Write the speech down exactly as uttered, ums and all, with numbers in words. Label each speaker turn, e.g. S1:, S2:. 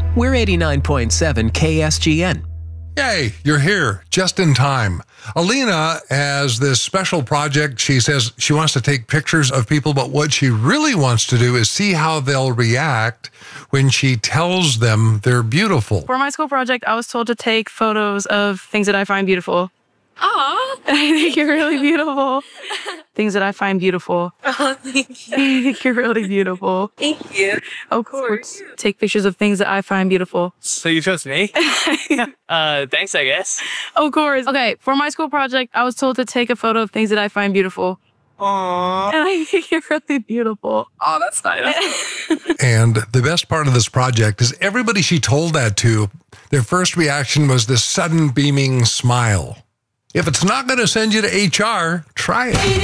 S1: We're eighty-nine point seven K S G N.
S2: Yay, you're here just in time. Alina has this special project. She says she wants to take pictures of people, but what she really wants to do is see how they'll react when she tells them they're beautiful.
S3: For my school project, I was told to take photos of things that I find beautiful.
S4: Aw.
S3: I think you're really beautiful. Things that I find beautiful.
S4: Oh, thank you.
S3: I think you're really beautiful.
S4: Thank you.
S3: Of course. Take pictures of things that I find beautiful.
S5: So you chose me?
S3: Yeah.
S5: Uh, thanks, I guess.
S3: Of course. Okay, for my school project, I was told to take a photo of things that I find beautiful.
S5: Aww.
S3: And I think you're really beautiful.
S5: Oh, that's nice.
S2: And the best part of this project is everybody she told that to, their first reaction was this sudden beaming smile. If it's not going to send you to H R, try it.